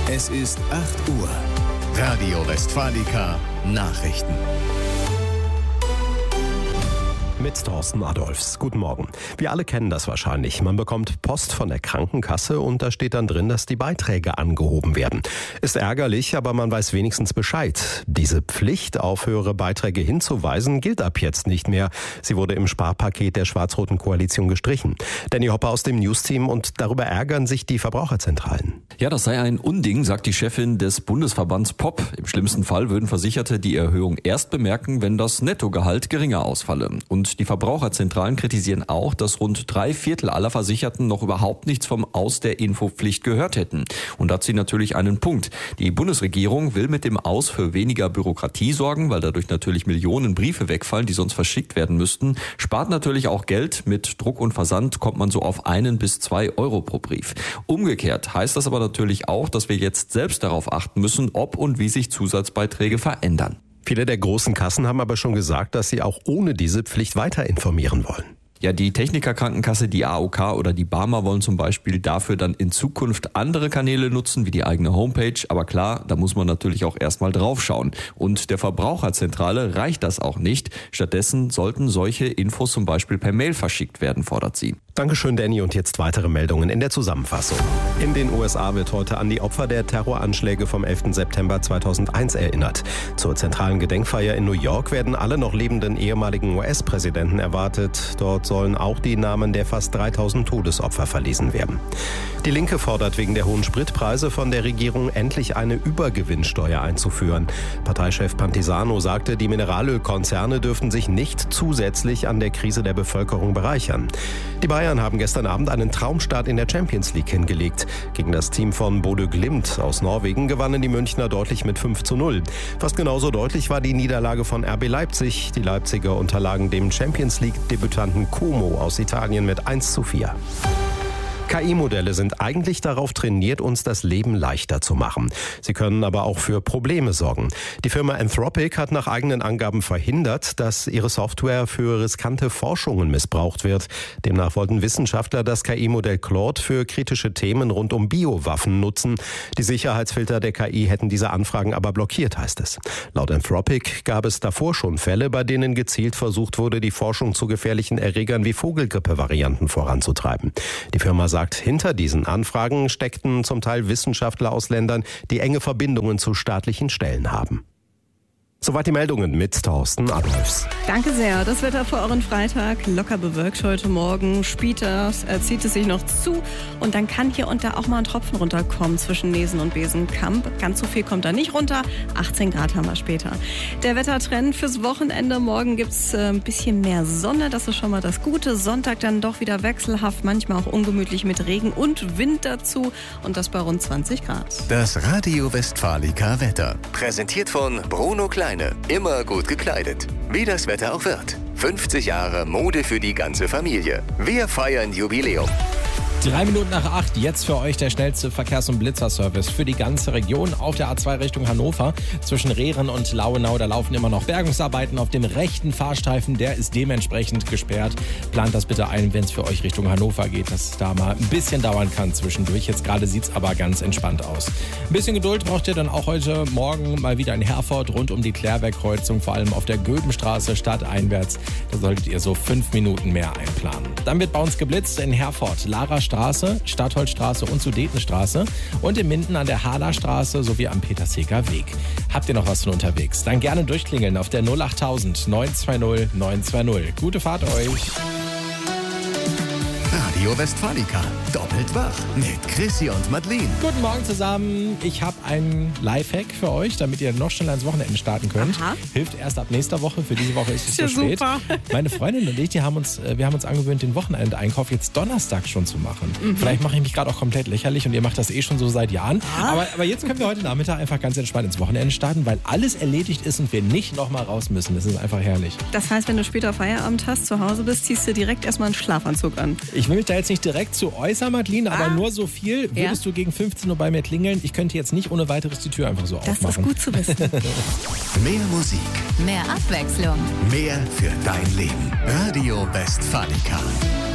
Es ist 8 Uhr. Radio Westfalica Nachrichten. Mit Thorsten Adolfs. Guten Morgen. Wir alle kennen das wahrscheinlich. Man bekommt Post von der Krankenkasse und da steht dann drin, dass die Beiträge angehoben werden. Ist ärgerlich, aber man weiß wenigstens Bescheid. Diese Pflicht, auf höhere Beiträge hinzuweisen, gilt ab jetzt nicht mehr. Sie wurde im Sparpaket der schwarz-roten Koalition gestrichen. Danny Hopper aus dem News-Team, und darüber ärgern sich die Verbraucherzentralen. Ja, das sei ein Unding, sagt die Chefin des Bundesverbands POP. Im schlimmsten Fall würden Versicherte die Erhöhung erst bemerken, wenn das Nettogehalt geringer ausfalle. Und die Verbraucherzentralen kritisieren auch, dass rund 3/4 aller Versicherten noch überhaupt nichts vom Aus der Infopflicht gehört hätten. Und da hat sie natürlich einen Punkt. Die Bundesregierung will mit dem Aus für weniger Bürokratie sorgen, weil dadurch natürlich Millionen Briefe wegfallen, die sonst verschickt werden müssten. Spart natürlich auch Geld. Mit Druck und Versand kommt man so auf 1 bis 2 Euro pro Brief. Umgekehrt heißt das aber natürlich auch, dass wir jetzt selbst darauf achten müssen, ob und wie sich Zusatzbeiträge verändern. Viele der großen Kassen haben aber schon gesagt, dass sie auch ohne diese Pflicht weiter informieren wollen. Ja, die Technikerkrankenkasse, die AOK oder die Barmer wollen zum Beispiel dafür dann in Zukunft andere Kanäle nutzen, wie die eigene Homepage. Aber klar, da muss man natürlich auch erstmal drauf schauen. Und der Verbraucherzentrale reicht das auch nicht. Stattdessen sollten solche Infos zum Beispiel per Mail verschickt werden, fordert sie. Dankeschön, Danny. Und jetzt weitere Meldungen in der Zusammenfassung. In den USA wird heute an die Opfer der Terroranschläge vom 11. September 2001 erinnert. Zur zentralen Gedenkfeier in New York werden alle noch lebenden ehemaligen US-Präsidenten erwartet. Dort sollen auch die Namen der fast 3000 Todesopfer verlesen werden. Die Linke fordert wegen der hohen Spritpreise von der Regierung endlich eine Übergewinnsteuer einzuführen. Parteichef Pantisano sagte, die Mineralölkonzerne dürften sich nicht zusätzlich an der Krise der Bevölkerung bereichern. Die Bayern haben gestern Abend einen Traumstart in der Champions League hingelegt. Gegen das Team von Bodø Glimt aus Norwegen gewannen die Münchner deutlich mit 5:0. Fast genauso deutlich war die Niederlage von RB Leipzig. Die Leipziger unterlagen dem Champions League-Debütanten Como aus Italien mit 1:4. KI-Modelle sind eigentlich darauf trainiert, uns das Leben leichter zu machen. Sie können aber auch für Probleme sorgen. Die Firma Anthropic hat nach eigenen Angaben verhindert, dass ihre Software für riskante Forschungen missbraucht wird. Demnach wollten Wissenschaftler das KI-Modell Claude für kritische Themen rund um Biowaffen nutzen. Die Sicherheitsfilter der KI hätten diese Anfragen aber blockiert, heißt es. Laut Anthropic gab es davor schon Fälle, bei denen gezielt versucht wurde, die Forschung zu gefährlichen Erregern wie Vogelgrippe-Varianten voranzutreiben. Die Firma sagt, hinter diesen Anfragen steckten zum Teil Wissenschaftler aus Ländern, die enge Verbindungen zu staatlichen Stellen haben. Soweit die Meldungen mit Thorsten Adolfs. Danke sehr. Das Wetter für euren Freitag. Locker bewölkt heute Morgen. Später zieht es sich noch zu. Und dann kann hier und da auch mal ein Tropfen runterkommen zwischen Nesen und Besenkamp. Ganz so viel kommt da nicht runter. 18 Grad haben wir später. Der Wettertrend fürs Wochenende. Morgen gibt es ein bisschen mehr Sonne. Das ist schon mal das Gute. Sonntag dann doch wieder wechselhaft. Manchmal auch ungemütlich mit Regen und Wind dazu. Und das bei rund 20 Grad. Das Radio Westfalica Wetter. Präsentiert von Bruno Kleine. Immer gut gekleidet. Wie das Wetter auch wird. 50 Jahre Mode für die ganze Familie. Wir feiern Jubiläum. 3 Minuten nach 8, jetzt für euch der schnellste Verkehrs- und Blitzerservice für die ganze Region auf der A2 Richtung Hannover. Zwischen Rehren und Lauenau, da laufen immer noch Bergungsarbeiten auf dem rechten Fahrstreifen. Der ist dementsprechend gesperrt. Plant das bitte ein, wenn es für euch Richtung Hannover geht, dass es da mal ein bisschen dauern kann zwischendurch. Jetzt gerade sieht es aber ganz entspannt aus. Ein bisschen Geduld braucht ihr dann auch heute Morgen mal wieder in Herford rund um die Klärwerkkreuzung, vor allem auf der Goebenstraße stadteinwärts. Da solltet ihr so 5 Minuten mehr einplanen. Dann wird bei uns geblitzt in Herford, Larastraße, Stadtholzstraße und Sudetenstraße und in Minden an der Haderstraße sowie am Petersheker Weg. Habt ihr noch was von unterwegs? Dann gerne durchklingeln auf der 08000 920 920. Gute Fahrt euch! Radio Westfalica. Doppelt wach mit Chrissy und Madeleine. Guten Morgen zusammen. Ich habe einen Lifehack für euch, damit ihr noch schneller ins Wochenende starten könnt. Aha. Hilft erst ab nächster Woche. Für diese Woche ist es zu spät. Super. Meine Freundin und ich, wir haben uns angewöhnt, den Wochenendeinkauf jetzt Donnerstag schon zu machen. Vielleicht mache ich mich gerade auch komplett lächerlich und ihr macht das eh schon so seit Jahren. Aber jetzt können wir heute Nachmittag einfach ganz entspannt ins Wochenende starten, weil alles erledigt ist und wir nicht nochmal raus müssen. Das ist einfach herrlich. Das heißt, wenn du später Feierabend hast, zu Hause bist, ziehst du direkt erstmal einen Schlafanzug an. Ich will mich da jetzt nicht direkt zu äußern, Madeleine, aber nur so viel. Würdest du gegen 15 Uhr bei mir klingeln? Ich könnte jetzt nicht ohne weiteres die Tür einfach so aufmachen. Das ist gut zu wissen. Mehr Musik. Mehr Abwechslung. Mehr für dein Leben. Radio Westfalica.